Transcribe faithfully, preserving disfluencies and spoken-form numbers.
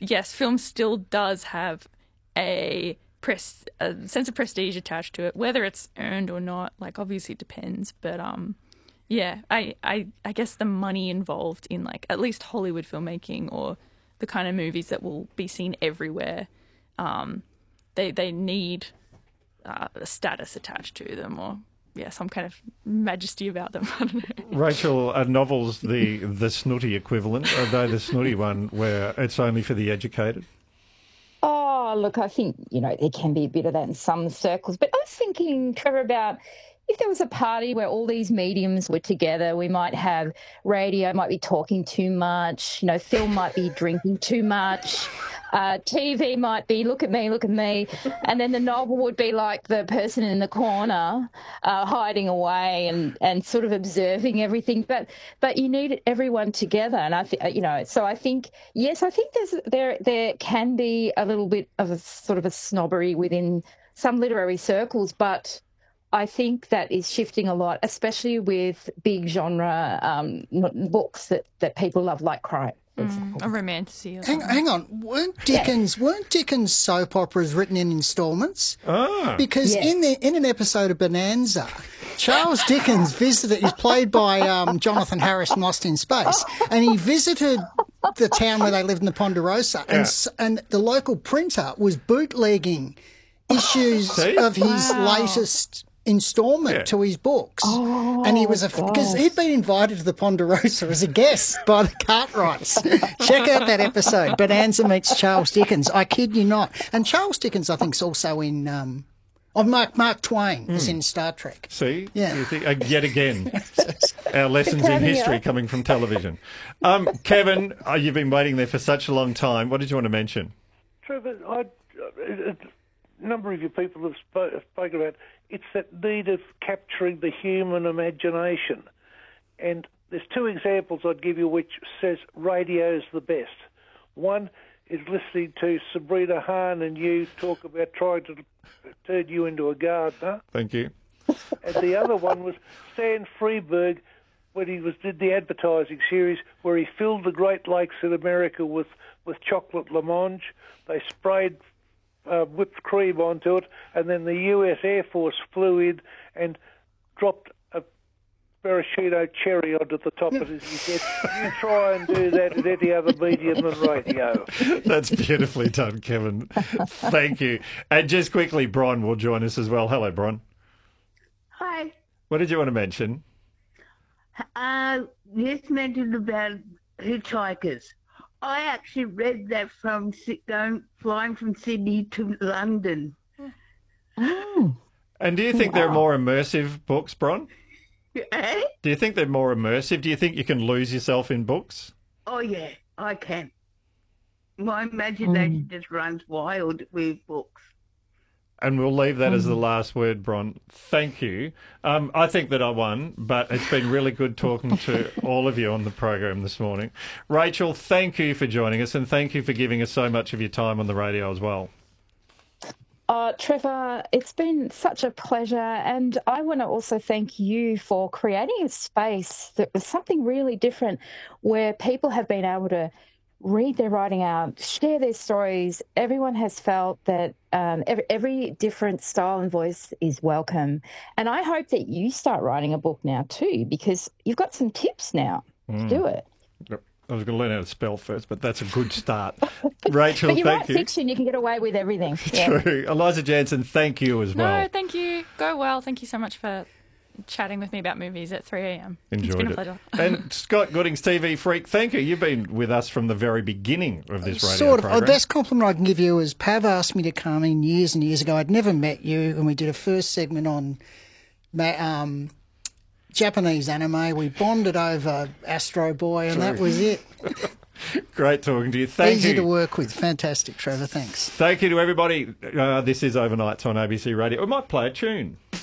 yes, film still does have a, pres- a sense of prestige attached to it, whether it's earned or not. Like, obviously it depends, but um, yeah, I, I, I guess the money involved in, like, at least Hollywood filmmaking or the kind of movies that will be seen everywhere, um, they they need uh, a status attached to them, or yeah, some kind of majesty about them. I don't know. Rachel, are novels the the snooty equivalent? Are they the snooty one where it's only for the educated? Oh, look, I think, you know, there can be a bit of that in some circles. But I was thinking, Trevor, about if there was a party where all these mediums were together, we might have radio might be talking too much, you know, film might be drinking too much, uh, T V might be look at me, look at me, and then the novel would be like the person in the corner uh, hiding away and, and sort of observing everything. But but you need everyone together, and I th- you know, so I think yes, I think there's there there can be a little bit of a sort of a snobbery within some literary circles, but I think that is shifting a lot, especially with big genre um, books that, that people love, like crime, for example. Mm, a romantasy. Or hang, hang on, weren't Dickens yeah. weren't Dickens soap operas written in instalments? Ah, because yes. in the in an episode of Bonanza, Charles Dickens visited. He's played by um, Jonathan Harris from Lost in Space, and he visited the town where they lived in the Ponderosa, and Yeah. and the local printer was bootlegging issues See? of his Wow. latest instalment Yeah. to his books. Oh, and he was a because he'd been invited to the Ponderosa as a guest by the Cartwrights. Check out that episode, Bonanza meets Charles Dickens. I kid you not. And Charles Dickens, I think, is also in. Um, oh, Mark Mark Twain is in Star Trek. see? Yeah. You think, uh, yet again, our lessons in history coming from television. Um, Kevin, oh, you've been waiting there for such a long time. What did you want to mention? Trevor, I, a number of you people have spoke, spoken about it's that need of capturing the human imagination. And there's two examples I'd give you which says radio's the best. One is listening to Sabrina Hahn and you talk about trying to turn you into a gardener. Thank you. And the other one was Stan Freberg when he was did the advertising series where he filled the Great Lakes in America with, with chocolate Lamonge. They sprayed uh, whipped cream onto it, and then the U S Air Force flew in and dropped a maraschino cherry onto the top of it. He said, you try and do that in any other medium than radio. That's beautifully done, Kevin. Thank you. And just quickly, Bron will join us as well. Hello, Bron. Hi. What did you want to mention? Uh, this mentioned about hitchhikers. I actually read that from Sy- going flying from Sydney to London. Oh. And do you think they're more immersive books, Bron? Eh? Do you think they're more immersive? Do you think you can lose yourself in books? Oh yeah, I can. My imagination Mm. just runs wild with books. And we'll leave that as the last word, Bron. Thank you. Um, I think that I won, but it's been really good talking to all of you on the program this morning. Rachel, thank you for joining us, and thank you for giving us so much of your time on the radio as well. Uh, Trevor, it's been such a pleasure, and I want to also thank you for creating a space that was something really different where people have been able to read their writing out, share their stories. Everyone has felt that um, every, every different style and voice is welcome. And I hope that you start writing a book now too, because you've got some tips now Mm. to do it. I was going to learn how to spell first, but that's a good start. Rachel, But you thank write you. fiction, you can get away with everything. Yeah. True. Eliza Jansen, thank you as well. No, thank you. Go well. Thank you so much for chatting with me about movies at three a.m. It's Enjoyed been a it. pleasure. And Scott Goodings, T V Freak, thank you. You've been with us from the very beginning of this radio Sort of. program. The best compliment I can give you is Pav asked me to come in years and years ago. I'd never met you, and we did a first segment on ma- um, Japanese anime. We bonded over Astro Boy, and that was it. Great talking to you. Thank Easy you. to work with. Fantastic, Trevor. Thanks. Thank you to everybody. Uh, this is Overnights on A B C Radio. We might play a tune.